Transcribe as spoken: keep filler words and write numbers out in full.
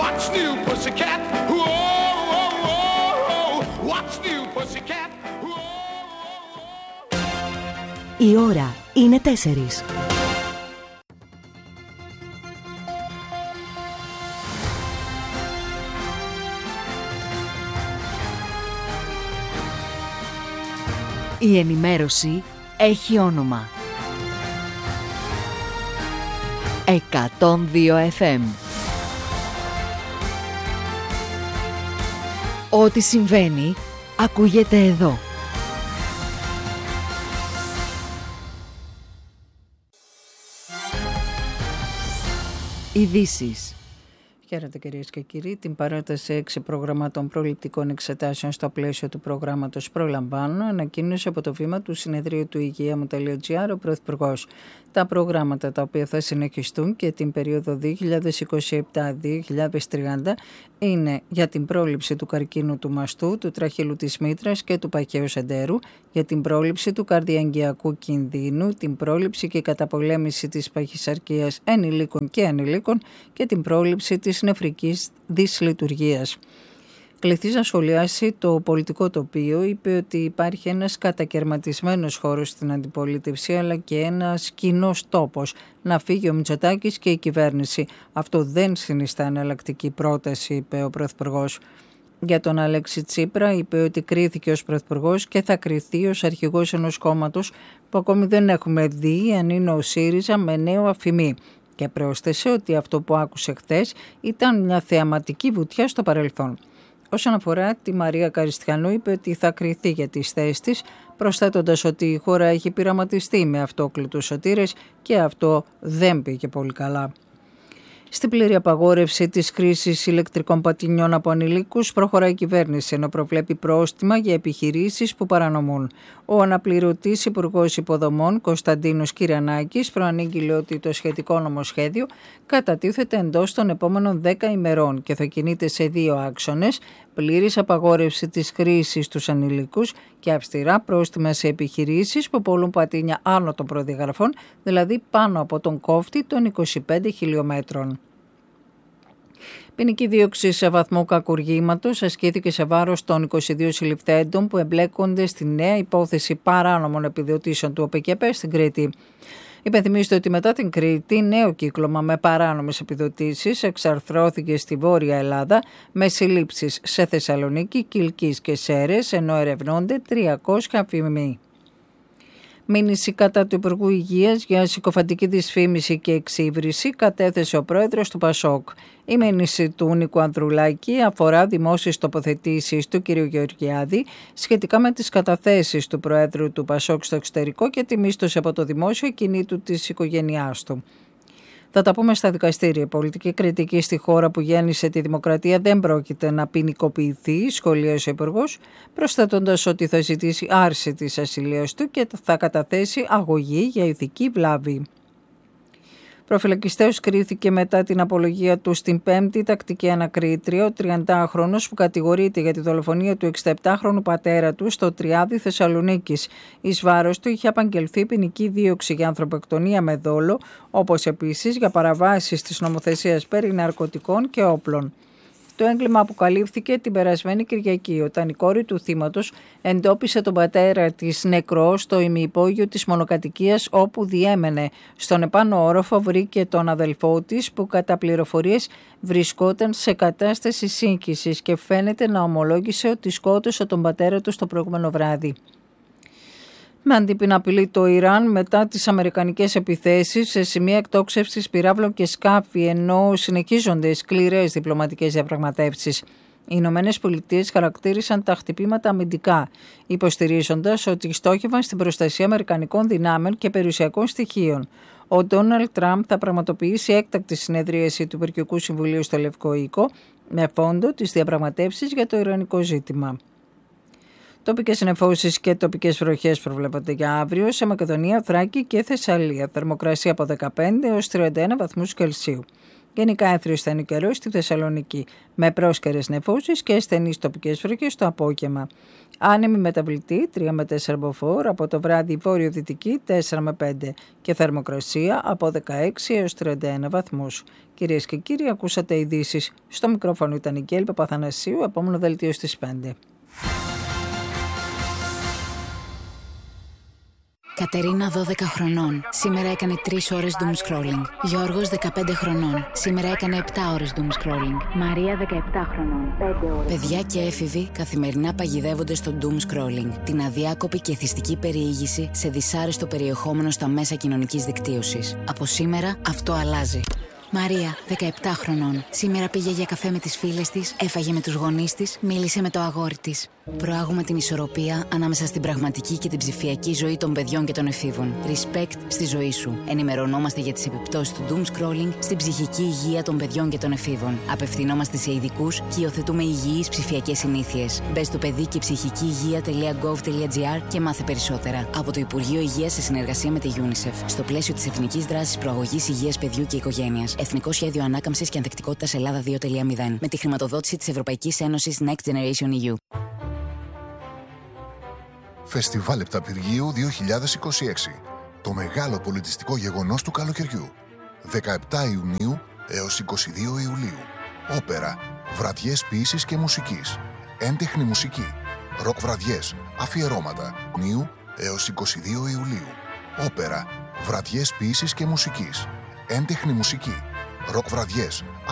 What's new, pussycat? Whoa, whoa, whoa, whoa. What's new, pussycat? Whoa, whoa, whoa. Η ώρα είναι τέσσερις. Η ενημέρωση έχει όνομα. εκατόν δύο εφ εμ. Ό,τι συμβαίνει, ακούγεται εδώ. Ειδήσεις. Χαίρετε κυρίες και κύριοι. Την παράταση έξι προγραμμάτων προληπτικών εξετάσεων στο πλαίσιο του προγράμματος Προλαμβάνω ανακοίνωσε από το βήμα του συνεδρίου του υγεία μου τελεία τζι άρ ο Πρωθυπουργός. Τα προγράμματα τα οποία θα συνεχιστούν και την περίοδο δύο χιλιάδες είκοσι επτά με δύο χιλιάδες τριάντα είναι για την πρόληψη του καρκίνου του μαστού, του τραχύλου της μήτρας και του παχαίου σεντέρου, για την πρόληψη του καρδιαγγειακού κινδύνου, την πρόληψη και καταπολέμηση της παχυσαρκίας ενηλίκων και ανηλίκων και την πρόληψη της νεφρικής δυσλειτουργίας. Κληθής να σχολιάσει το πολιτικό τοπίο, είπε ότι υπάρχει ένας κατακερματισμένος χώρος στην αντιπολίτευση αλλά και ένας κοινός τόπος να φύγει ο Μητσοτάκης και η κυβέρνηση. Αυτό δεν συνιστά εναλλακτική πρόταση, είπε ο Πρωθυπουργός. Για τον Αλέξη Τσίπρα είπε ότι κρίθηκε ως Πρωθυπουργός και θα κριθεί ως αρχηγός ενός κόμματος που ακόμη δεν έχουμε δει αν είναι ο ΣΥΡΙΖΑ με νέο αφημί. Και πρόσθεσε ότι αυτό που άκουσε χθες ήταν μια θεαματική βουτιά στο παρελθόν. Όσον αφορά τη Μαρία Καριστιανού, είπε ότι θα κριθεί για τις θέσεις της, προσθέτοντας ότι η χώρα έχει πειραματιστεί με αυτόκλητους σωτήρες και αυτό δεν πήγε πολύ καλά. Στην πλήρη απαγόρευση της χρήσης ηλεκτρικών πατινιών από ανηλίκους προχωράει η κυβέρνηση, ενώ προβλέπει πρόστιμα για επιχειρήσεις που παρανομούν. Ο αναπληρωτής Υπουργός Υποδομών Κωνσταντίνος Κυρανάκης προανήγγειλε ότι το σχετικό νομοσχέδιο κατατίθεται εντός των επόμενων δέκα ημερών και θα κινείται σε δύο άξονες: πλήρης απαγόρευση της χρήσης στους ανηλίκους και αυστηρά πρόστιμα σε επιχειρήσεις που πωλούν πατίνια άνω των προδιαγραφών, δηλαδή πάνω από τον κόφτη των είκοσι πέντε χιλιόμετρων. Ποινική δίωξη σε βαθμό κακουργήματος ασκήθηκε σε βάρος των είκοσι δύο συλληφθέντων που εμπλέκονται στη νέα υπόθεση παράνομων επιδοτήσεων του ΟΠΕΚΕΠΕ στην Κρήτη. Υπενθυμίστε ότι μετά την Κρήτη, νέο κύκλωμα με παράνομες επιδοτήσεις εξαρθρώθηκε στη Βόρεια Ελλάδα με συλλήψεις σε Θεσσαλονίκη, Κιλκής και Σέρρες, ενώ ερευνώνται τριακόσια αφημοί. Μήνυση κατά του Υπουργού Υγείας για συκοφαντική δυσφήμιση και εξύβριση κατέθεσε ο πρόεδρος του Πασόκ. Η μήνυση του Νίκου Ανδρουλάκη αφορά δημόσιες τοποθετήσεις του κ. Γεωργιάδη σχετικά με τις καταθέσεις του πρόεδρου του Πασόκ στο εξωτερικό και τη μίσθωση από το δημόσιο κινήτου της οικογένειάς του. Θα τα πούμε στα δικαστήρια. Η πολιτική κριτική στη χώρα που γέννησε τη δημοκρατία δεν πρόκειται να ποινικοποιηθεί, σχολίασε ο Υπουργός, προσθέτοντας ότι θα ζητήσει άρση της ασυλίας του και θα καταθέσει αγωγή για ηθική βλάβη. Προφυλακιστέως κρίθηκε μετά την απολογία του στην πέμπτη τακτική ανακρίτρια ο τριαντάχρονος που κατηγορείται για τη δολοφονία του εξηνταεπτάχρονου πατέρα του στο Τριάδι Θεσσαλονίκης. Εις βάρος του είχε απαγγελθεί ποινική δίωξη για ανθρωποκτονία με δόλο, όπως επίσης για παραβάσεις της νομοθεσίας περί ναρκωτικών και όπλων. Το έγκλημα αποκαλύφθηκε την περασμένη Κυριακή, όταν η κόρη του θύματος εντόπισε τον πατέρα της νεκρό στο ημιυπόγειο της μονοκατοικίας όπου διέμενε. Στον επάνω όροφο βρήκε τον αδελφό της που κατά πληροφορίες βρισκόταν σε κατάσταση σύγχυσης και φαίνεται να ομολόγησε ότι σκότωσε τον πατέρα του το προηγούμενο βράδυ. Με αντίπεινα απειλή το Ιράν μετά τις αμερικανικές επιθέσεις σε σημεία εκτόξευσης πυράβλων και σκάφη, ενώ συνεχίζονται σκληρές διπλωματικές διαπραγματεύσεις. Οι Ηνωμένες Πολιτείες χαρακτήρισαν τα χτυπήματα αμυντικά, υποστηρίζοντας ότι στόχευαν στην προστασία αμερικανικών δυνάμεων και περιουσιακών στοιχείων. Ο Ντόναλντ Τραμπ θα πραγματοποιήσει έκτακτη συνεδρίαση του Υπουργικού Συμβουλίου στο Λευκό Οίκο με φόντο τις διαπραγματεύσεις για το ιρανικό ζήτημα. Τοπικές νεφώσεις και τοπικές βροχές προβλέπονται για αύριο σε Μακεδονία, Θράκη και Θεσσαλία. Θερμοκρασία από δεκαπέντε έως τριάντα ένα βαθμούς Κελσίου. Γενικά έθριος θα είναι ο καιρός στη Θεσσαλονίκη, με πρόσκαιρες νεφώσεις και ασθενείς τοπικές βροχές το απόγευμα. Άνεμη μεταβλητή τρία με τέσσερα μποφόρ, από το βράδυ βόρειο-δυτική τέσσερα με πέντε και θερμοκρασία από δεκαέξι έως τριάντα ένα βαθμούς. Κυρίες και κύριοι, ακούσατε ειδήσεις. Στο μικρόφωνο ήταν η Γκέλ Παπαθανασίου, επόμενο δελτίο στις πέντε. Κατερίνα δώδεκα χρονών. Σήμερα έκανε τρεις ώρες doom scrolling. Γιώργος δεκαπέντε χρονών. Σήμερα έκανε επτά ώρες doom scrolling. Μαρία δεκαεπτά χρονών. πέντε ώρες. Παιδιά και έφηβοι καθημερινά παγιδεύονται στο doom scrolling. Την αδιάκοπη και εθιστική περιήγηση σε δυσάρεστο περιεχόμενο στα μέσα κοινωνικής δικτύωσης. Από σήμερα αυτό αλλάζει. Μαρία, δεκαεπτά χρονών. Σήμερα πήγε για καφέ με τις φίλες της, έφαγε με τους γονείς της, μίλησε με το αγόρι της. Προάγουμε την ισορροπία ανάμεσα στην πραγματική και την ψηφιακή ζωή των παιδιών και των εφήβων. Respect στη ζωή σου. Ενημερωνόμαστε για τις επιπτώσεις του doom scrolling στην ψυχική υγεία των παιδιών και των εφήβων. Απευθυνόμαστε σε ειδικούς και υιοθετούμε υγιείς ψηφιακές συνήθειες. Μπες στο παιδί και ψυχική υγεία τελεία γκοβ τελεία τζι άρ και μάθε περισσότερα. Από το Υπουργείο Υγείας σε συνεργασία με τη UNICEF. Στο πλαίσιο της Εθνικής Δράσης Προαγωγής Υγείας Παιδιού και Οικογένειας. Εθνικό Σχέδιο Ανάκαμψης και Ανθεκτικότητας Ελλάδα δύο τελεία μηδέν. Με τη χρηματοδότηση της Ευρωπαϊκής Ένωσης Next Generation ι γιου. Φεστιβάλ Επταπηργίου δύο χιλιάδες είκοσι έξι. Το μεγάλο πολιτιστικό γεγονός του καλοκαιριού. δεκαεπτά Ιουνίου έως είκοσι δύο Ιουλίου. Όπερα, βραδιές ποίησης και μουσικής. Έντεχνη μουσική. Ροκ βραδιές, αφιερώματα. Ιουνίου έως είκοσι δύο Ιουλίου. Όπερα, βραδιές ποίησης και μουσικής. Έντεχνη μουσική. Ροκ βραδιές,